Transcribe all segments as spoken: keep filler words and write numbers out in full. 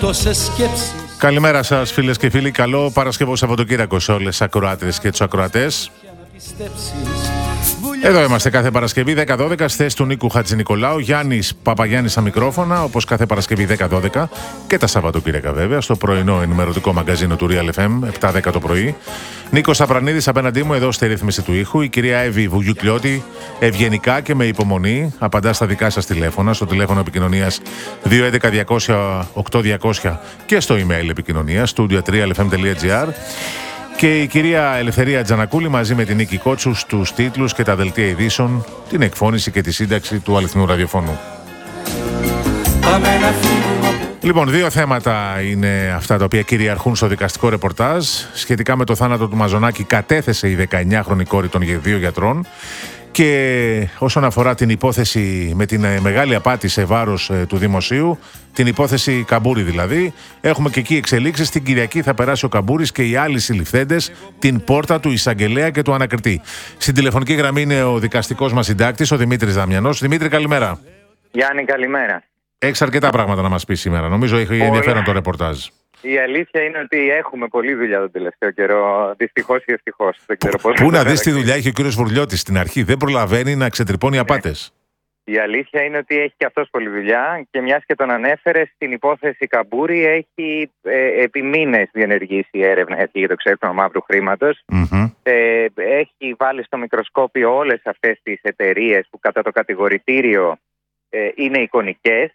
τόσες σκέψεις. Καλημέρα σας φίλες και φίλοι, καλό Παρασκευό Σαββατοκύριακο σε όλες τις ακροάτριες και τους ακροατές. Εδώ είμαστε κάθε Παρασκευή δέκα δώδεκα στη θέση του Νίκου Χατζηνικολάου, Γιάννης Παπαγιάννης στα μικρόφωνα, όπως κάθε Παρασκευή δέκα δώδεκα και τα Σαββατοκύριακα βέβαια, στο πρωινό ενημερωτικό μαγκαζίνο του Real εφ εμ, επτά δέκα το πρωί. Νίκος Απρανίδης απέναντί μου εδώ στη ρύθμιση του ήχου, η κυρία Εύη Βουγιουκλιώτη, ευγενικά και με υπομονή, απαντά στα δικά σας τηλέφωνα, στο τηλέφωνο επικοινωνίας δύο έντεκα διακόσια οκτώ διακόσια και στο email επικοινωνίας studio at real f m dot g r. Και η κυρία Ελευθερία Τζανακούλη μαζί με την Νίκη Κότσου στους τίτλους και τα δελτία ειδήσεων, την εκφώνηση και τη σύνταξη του αληθινού ραδιοφώνου. Λοιπόν, δύο θέματα είναι αυτά τα οποία κυριαρχούν στο δικαστικό ρεπορτάζ. Σχετικά με το θάνατο του Μαζονάκη κατέθεσε η δεκαεννιάχρονη κόρη των δύο γιατρών. Και όσον αφορά την υπόθεση με την μεγάλη απάτη σε βάρος ε, του δημοσίου, την υπόθεση Καμπούρη δηλαδή, έχουμε και εκεί εξελίξεις. Την Κυριακή θα περάσει ο Καμπούρης και οι άλλοι συλληφθέντες την πόρτα του εισαγγελέα και του ανακριτή. Στην τηλεφωνική γραμμή είναι ο δικαστικός μας συντάκτης, ο Δημήτρης Δαμιανός. Δημήτρη, καλημέρα. Γιάννη, καλημέρα. Έχεις αρκετά πράγματα να μας πεις σήμερα. Νομίζω έχει Πολύ. ενδιαφέρον το ρεπορτάζ. Η αλήθεια είναι ότι έχουμε πολλή δουλειά τον τελευταίο καιρό. Δυστυχώς ή ευτυχώς. Πού να δεις τι δουλειά έχει ο κύριος Βουρλιώτης στην αρχή. Δεν προλαβαίνει να ξετρυπώνει απάτες. Η αλήθεια είναι ότι έχει και αυτός πολλή δουλειά και μιας και τον ανέφερε, στην υπόθεση Καμπούρη έχει ε, επί μήνες διενεργήσει έρευνα για το ξέπλυμα μαύρου χρήματος. Mm-hmm. Ε, έχει βάλει στο μικροσκόπιο όλες αυτές τις εταιρείες που κατά το κατηγορητήριο ε, είναι εικονικές.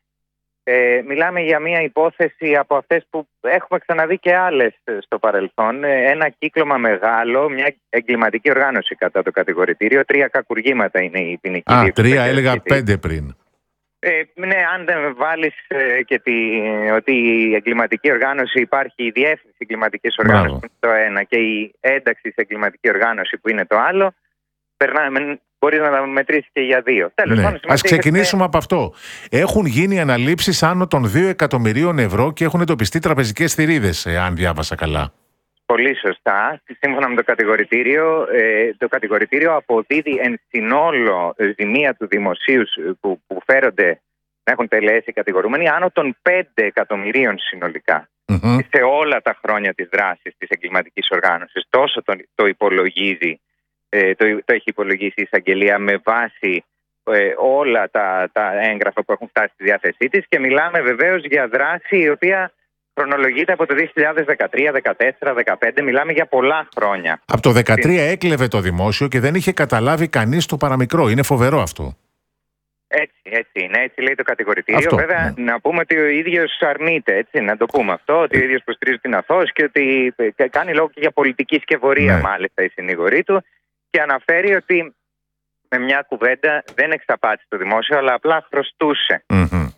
Ε, μιλάμε για μια υπόθεση από αυτές που έχουμε ξαναδεί και άλλες στο παρελθόν. Ένα κύκλωμα μεγάλο, μια εγκληματική οργάνωση κατά το κατηγορητήριο. Τρία κακουργήματα είναι η ποινική. Α, τρία έλεγα πέντε πριν. Ε, ναι, αν δεν βάλεις ε, και τη, ότι η εγκληματική οργάνωση υπάρχει, η διεύθυνση εγκληματικής οργάνωσης που είναι το ένα και η ένταξη σε εγκληματική οργάνωση που είναι το άλλο, περνάμε. Μπορεί να τα μετρήσει και για δύο. Τέλος, ναι. Ας ξεκινήσουμε από αυτό. Έχουν γίνει αναλήψεις άνω των δύο εκατομμυρίων ευρώ και έχουν εντοπιστεί τραπεζικές θηρίδες, αν διάβασα καλά. Πολύ σωστά. Σύμφωνα με το κατηγορητήριο, το κατηγορητήριο αποδίδει εν συνόλο ζημία του δημοσίου που, που φέρονται να έχουν τελέσει οι κατηγορούμενοι άνω των πέντε εκατομμυρίων συνολικά. Mm-hmm. Σε όλα τα χρόνια της δράσης της εγκληματικής οργάνωσης. Τόσο το, το υπολογίζει. Το, το έχει υπολογίσει η εισαγγελία με βάση ε, όλα τα, τα έγγραφα που έχουν φτάσει στη διάθεσή της και μιλάμε βεβαίως για δράση η οποία χρονολογείται από το δύο χιλιάδες δεκατρία, δεκατέσσερα, δεκαπέντε, μιλάμε για πολλά χρόνια. Από το δεκατρία έκλεβε το δημόσιο και δεν είχε καταλάβει κανείς το παραμικρό. Είναι φοβερό αυτό. Έτσι, έτσι είναι, έτσι λέει το κατηγορητήριο. Αυτό, Βέβαια, ναι. να πούμε ότι ο ίδιος αρνείται, έτσι, να το πούμε αυτό, ότι ο ίδιος προστηρίζει την αθώος και ότι κάνει λόγο και για πολιτική σκευωρία, ναι. Μάλιστα, η συνήγορή του. Και αναφέρει ότι με μια κουβέντα δεν εξαπάτησε το δημόσιο, αλλά απλά χρωστούσε mm-hmm.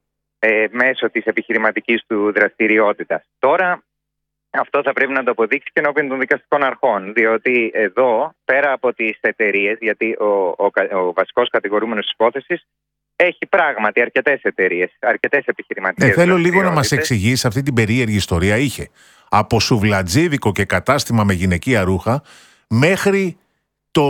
ε, μέσω της επιχειρηματικής του δραστηριότητας. Τώρα αυτό θα πρέπει να το αποδείξει και ενώπιον των δικαστικών αρχών, διότι εδώ πέρα από τις εταιρείες, γιατί ο, ο, ο βασικός κατηγορούμενος της υπόθεσης έχει πράγματι αρκετές εταιρείες, αρκετές επιχειρηματικές. Ε, θέλω λίγο να μας εξηγήσει αυτή την περίεργη ιστορία. Είχε από σουβλατζίδικο και κατάστημα με γυναικεία ρούχα μέχρι το,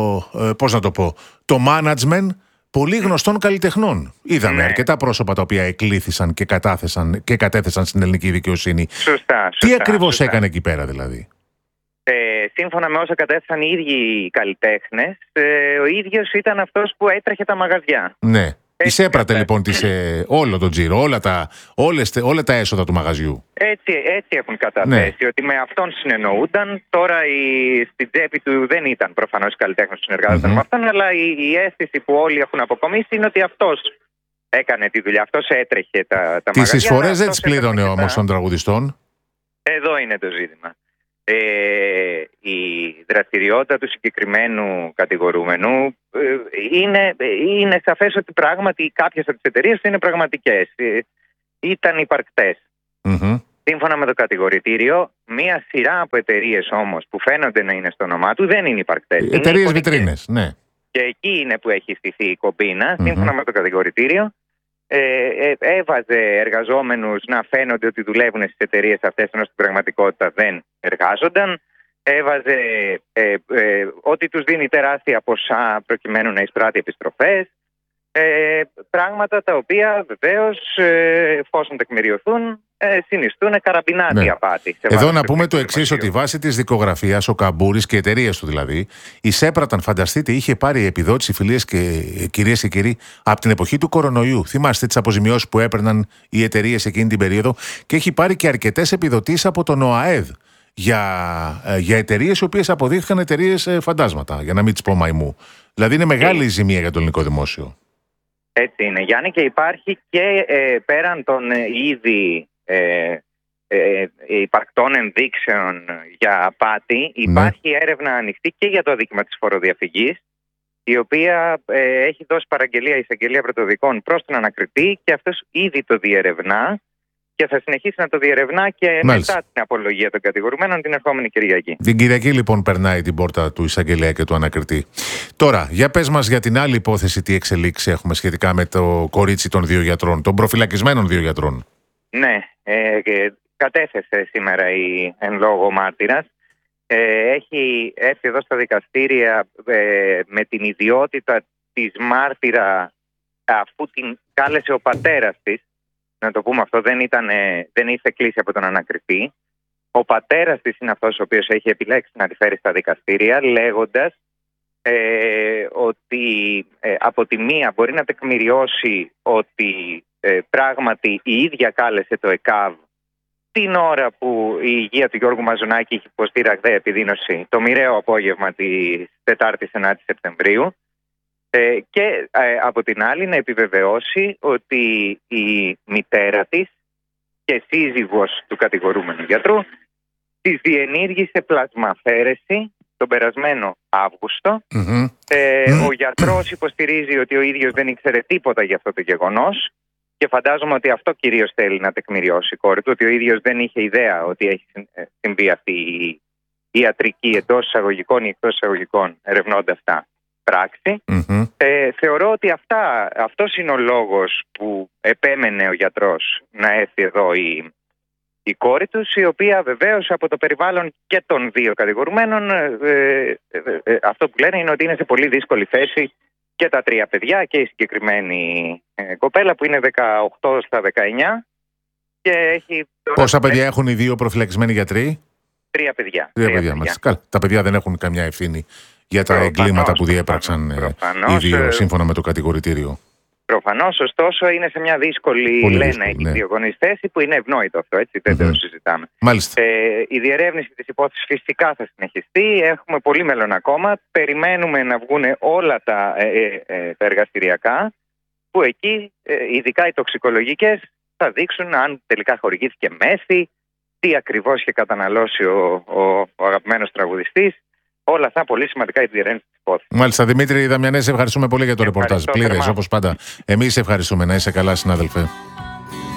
ε, πώς να το πω, το management πολύ γνωστών καλλιτεχνών. Είδαμε ναι. αρκετά πρόσωπα τα οποία εκλήθησαν και κατάθεσαν και κατέθεσαν στην ελληνική δικαιοσύνη. Σωστά, σωστά. Τι ακριβώς σωστά. έκανε εκεί πέρα δηλαδή? Ε, σύμφωνα με όσα κατέθεσαν οι ίδιοι οι καλλιτέχνες, ε, ο ίδιος ήταν αυτός που έτρεχε τα μαγαζιά. Ναι. Εισέπρατε λοιπόν τις, ε, όλο το τζίρο, όλα τα, όλες, όλα τα έσοδα του μαγαζιού. Έτσι, έτσι έχουν καταθέσει, ναι. Ότι με αυτόν συνεννοούνταν. Τώρα η, στην τσέπη του δεν ήταν προφανώς οι καλλιτέχνες που συνεργάζονταν mm-hmm. με αυτόν, αλλά η, η αίσθηση που όλοι έχουν αποκομίσει είναι ότι αυτός έκανε τη δουλειά, αυτός έτρεχε τα, τα τις μαγαζιά. Τις εισφορές δεν τις πλήρωνε όμως των τραγουδιστών. Εδώ είναι το ζήτημα. Ε, η δραστηριότητα του συγκεκριμένου κατηγορούμενου ε, είναι, είναι σαφές ότι πράγματι κάποιες από τις εταιρείες είναι πραγματικές, ε, ήταν υπαρκτές. Mm-hmm. Σύμφωνα με το κατηγορητήριο, μία σειρά από εταιρείες όμως που φαίνονται να είναι στο όνομά του δεν είναι υπαρκτές. Εταιρείες βιτρίνες, ναι. Και εκεί είναι που έχει στηθεί η κομπίνα, mm-hmm. σύμφωνα με το κατηγορητήριο. Ε, ε, έβαζε εργαζόμενους να φαίνονται ότι δουλεύουν στις εταιρείες αυτές, ενώ στην πραγματικότητα δεν εργάζονταν. Έβαζε ε, ε, ότι τους δίνει τεράστια ποσά προκειμένου να εισπράττει επιστροφές. Ε, πράγματα τα οποία βεβαίως, ε, εφόσον τεκμηριωθούν, ε, συνιστούν καραμπινάτη ναι. απάτη. Εδώ να πούμε το εξής, ότι βάσει της δικογραφίας, ο Καμπούρης και οι εταιρείες του δηλαδή, εισέπραταν, φανταστείτε, είχε πάρει επιδότηση, φιλίες και κυρίες και κύριοι, από την εποχή του κορονοϊού. Θυμάστε τις αποζημιώσεις που έπαιρναν οι εταιρείες εκείνη την περίοδο, και έχει πάρει και αρκετές επιδοτήσεις από τον ΟΑΕΔ για, για εταιρείες οι οποίες αποδείχθηκαν εταιρείες φαντάσματα, για να μην τις πω μαϊμού. Δηλαδή είναι μεγάλη η ζημία για το ελληνικό δημόσιο. Έτσι είναι, Γιάννη, και υπάρχει και ε, πέραν των ε, ήδη ε, ε, υπαρκτών ενδείξεων για απάτη, υπάρχει ναι. έρευνα ανοιχτή και για το αδίκημα της φοροδιαφυγής, η οποία ε, έχει δώσει παραγγελία η εισαγγελία πρωτοδικών προς τον ανακριτή, και αυτός ήδη το διερευνά και θα συνεχίσει να το διερευνά και Μάλιστα. μετά την απολογία των κατηγορουμένων την ερχόμενη Κυριακή. Την Κυριακή λοιπόν περνάει την πόρτα του εισαγγελέα και του ανακριτή. Τώρα, για πες μας για την άλλη υπόθεση, τι εξελίξεις έχουμε σχετικά με το κορίτσι των δύο γιατρών, των προφυλακισμένων δύο γιατρών. Ναι, ε, ε, κατέθεσε σήμερα η εν λόγω μάρτυρας. Ε, έχει έρθει εδώ στα δικαστήρια ε, με την ιδιότητα της μάρτυρα, αφού την κάλεσε ο πατέρας της. Να το πούμε αυτό, δεν, ήταν, δεν ήρθε κλήση από τον ανακριτή. Ο πατέρας της είναι αυτός ο οποίος έχει επιλέξει να τη φέρει στα δικαστήρια, λέγοντας ε, ότι ε, από τη μία μπορεί να τεκμηριώσει ότι ε, πράγματι η ίδια κάλεσε το ΕΚΑΒ την ώρα που η υγεία του Γιώργου Μαζονάκη είχε υποστεί ραγδαία επιδείνωση το μοιραίο απόγευμα της Τετάρτης ενάτη Σεπτεμβρίου. Ε, και ε, από την άλλη να επιβεβαιώσει ότι η μητέρα της και σύζυγος του κατηγορούμενου γιατρού της διενήργησε πλασμαφαίρεση τον περασμένο Αύγουστο. Mm-hmm. Ε, mm-hmm. Ο γιατρός υποστηρίζει ότι ο ίδιος δεν ήξερε τίποτα για αυτό το γεγονός, και φαντάζομαι ότι αυτό κυρίως θέλει να τεκμηριώσει η κόρη του, ότι ο ίδιος δεν είχε ιδέα ότι έχει συμβεί αυτή η ιατρική εντός εισαγωγικών ή εκτός εισαγωγικών ερευνώντας τα πράξη. Mm-hmm. Ε, θεωρώ ότι αυτά, αυτός είναι ο λόγος που επέμενε ο γιατρός να έρθει εδώ η, η κόρη τους, η οποία βεβαίως από το περιβάλλον και των δύο κατηγορουμένων ε, ε, ε, αυτό που λένε είναι ότι είναι σε πολύ δύσκολη θέση και τα τρία παιδιά και η συγκεκριμένη ε, κοπέλα που είναι δεκαοκτώ στα δεκαεννιά και έχει... Πόσα παιδιά έχουν οι δύο προφυλακισμένοι γιατροί? Τρία παιδιά. Τρία, τρία παιδιά, παιδιά. Καλά. Τα παιδιά δεν έχουν καμιά ευθύνη για τα προφανώς, εγκλήματα που διέπραξαν προφανώς, οι δύο σύμφωνα με το κατηγορητήριο. Προφανώς, ωστόσο είναι σε μια δύσκολη, Πολύ λένε, δύσκολη, εκεί ναι. δύο γονείς θέση, που είναι ευνόητο αυτό, έτσι, δεν mm-hmm. το συζητάμε. Μάλιστα. Ε, η διερεύνηση της υπόθεσης φυσικά θα συνεχιστεί, έχουμε πολύ μέλλον ακόμα, περιμένουμε να βγουν όλα τα, ε, ε, τα εργαστηριακά, που εκεί, ε, ειδικά οι τοξικολογικές, θα δείξουν αν τελικά χορηγήθηκε μέθη, τι ακριβώς είχε καταναλώσει ο, ο, ο αγαπημένος τραγουδιστής. Όλα αυτά πολύ σημαντικά για τη διερεύνηση της υπόθεσης. Μάλιστα, Δημήτρη Δαμιανέ, ευχαριστούμε πολύ για το ρεπορτάζ. Πλήρες, όπως πάντα. Εμείς ευχαριστούμε. Να είσαι καλά, συνάδελφε.